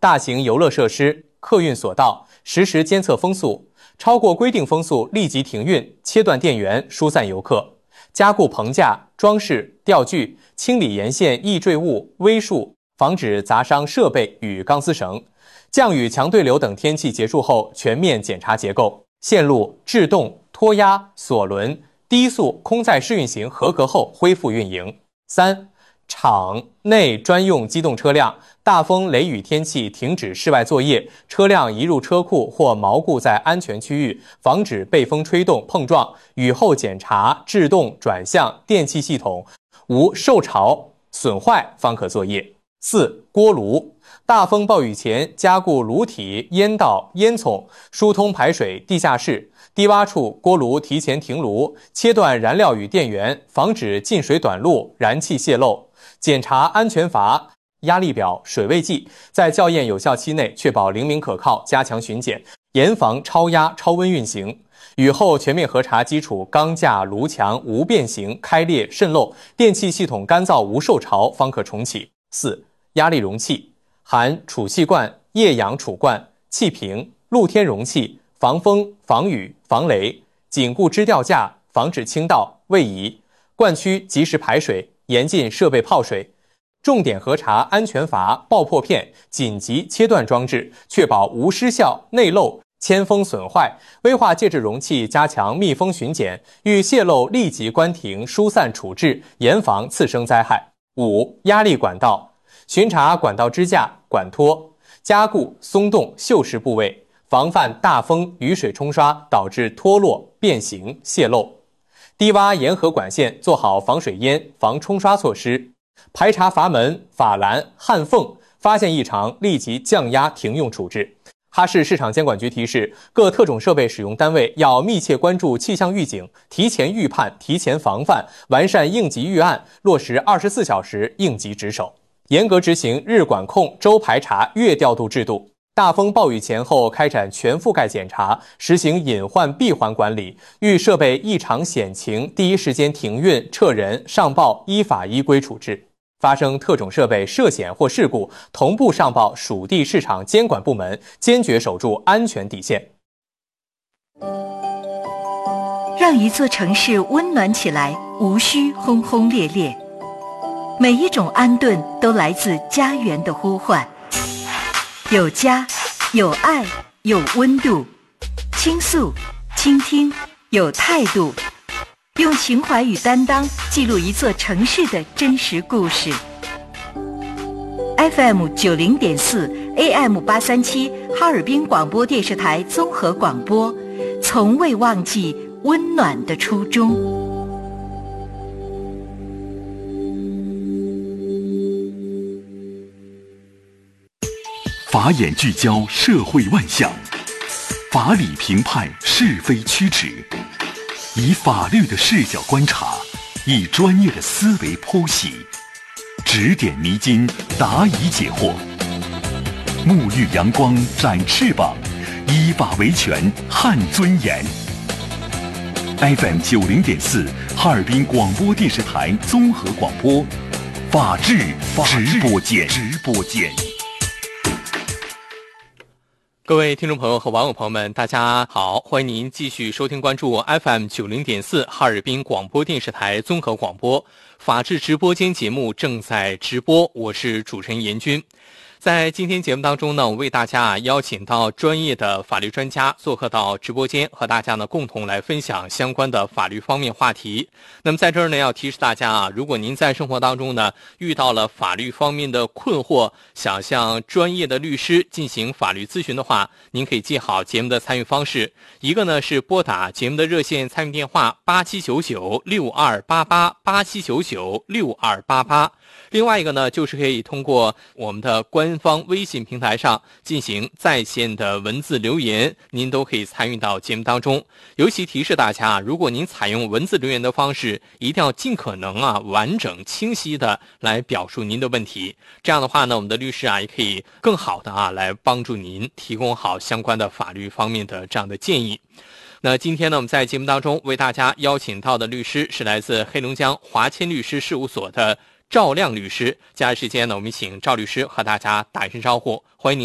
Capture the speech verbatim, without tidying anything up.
大型游乐设施、客运索道实时监测风速，超过规定风速立即停运，切断电源，疏散游客。加固棚架、装饰、吊具，清理沿线易坠物、微树，防止砸伤设备与钢丝绳。降雨、强对流等天气结束后，全面检查结构，线路、制动、拖压、锁轮、低速空载试运行合格后恢复运营。三、场内专用机动车辆大风雷雨天气停止室外作业，车辆移入车库或锚固在安全区域，防止被风吹动碰撞。雨后检查制动、转向、电气系统无受潮损坏方可作业。四、锅炉大风暴雨前加固炉体、烟道、烟囱，疏通排水、地下室。低洼处锅炉提前停炉，切断燃料与电源，防止进水短路、燃气泄漏。检查安全阀、压力表、水位计，在校验有效期内确保灵敏可靠，加强巡检，严防超压、超温运行。雨后全面核查基础钢架、炉墙无变形、开裂、渗漏，电气系统干燥无受潮，方可重启。四、压力容器含储气罐、液氧储罐、气瓶、露天容器，防风、防雨、防雷，紧固支吊架，防止倾倒、位移。罐区及时排水，严禁设备泡水。重点核查安全阀、爆破片、紧急切断装置，确保无失效、内漏、铅封损坏。危化介质容器加强密封巡检，遇泄漏立即关停、疏散处置，严防次生灾害。五、压力管道巡查管道支架、管托，加固、松动锈蚀部位，防范大风、雨水冲刷导致脱落、变形、泄漏。低洼沿河管线做好防水淹、防冲刷措施，排查阀门、阀栏、焊缝，发现异常立即降压停用处置。哈市市场监管局提示，各特种设备使用单位要密切关注气象预警，提前预判、提前防范，完善应急预案，落实二十四小时应急值守，严格执行日管控、周排查、月调度制度。大风暴雨前后开展全覆盖检查，实行隐患闭环管理，遇设备异常险情，第一时间停运、撤人、上报，依法依规处置。发生特种设备涉险或事故，同步上报属地市场监管部门，坚决守住安全底线。 让一座城市温暖起来，无需轰轰烈烈。每一种安顿都来自家园的呼唤。有家，有爱，有温度，倾诉，倾听，有态度，用情怀与担当记录一座城市的真实故事。F M 九零点四 A M 八三七哈尔滨广播电视台综合广播，从未忘记温暖的初衷。 法眼聚焦社会万象，法理评判是非曲直，以法律的视角观察，以专业的思维剖析，指点迷津，答疑解惑，沐浴阳光，展翅膀，依法维权，撼尊严。F M 九零点四哈尔滨广播电视台综合广播，法治直播间。直播间。 各位听众朋友和网友朋友们，大家好，欢迎您继续收听关注 F M 九零点四哈尔滨广播电视台综合广播法治直播间节目正在直播，我是主持人严军。在今天节目当中呢，我为大家啊邀请到专业的法律专家做客到直播间，和大家呢共同来分享相关的法律方面话题。那么在这儿呢，要提示大家啊，如果您在生活当中呢遇到了法律方面的困惑，想向专业的律师进行法律咨询的话，您可以记好节目的参与方式。一个呢是拨打节目的热线参与电话八七九九六二八八八七九九六二八八。另外一个呢，就是可以通过我们的官方微信平台上进行在线的文字留言，您都可以参与到节目当中。尤其提示大家，如果您采用文字留言的方式，一定要尽可能啊完整清晰的来表述您的问题。这样的话呢，我们的律师啊也可以更好的啊来帮助您提供好相关的法律方面的这样的建议。那今天呢，我们在节目当中为大家邀请到的律师是来自黑龙江华谦律师事务所的赵亮律师。接下来时间呢，我们请赵律师和大家打一声招呼，欢迎您。